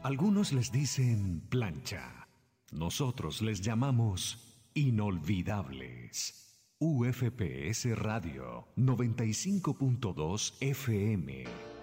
Algunos les dicen plancha. Nosotros les llamamos inolvidables. UFPS Radio 95.2 FM.